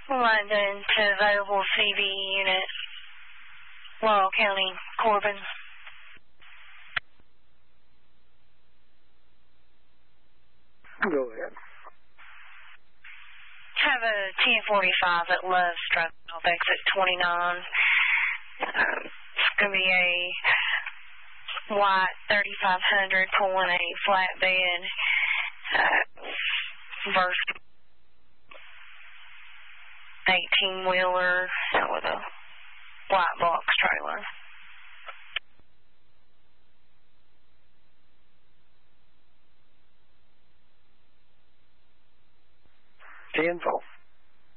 London to available CV unit, Laurel County, Corbin. Go ahead. Have a 1045 at Love Stroke off exit 29. It's going to be a white 3500 pulling a flatbed versus 18-wheeler with a white box trailer. 10-4.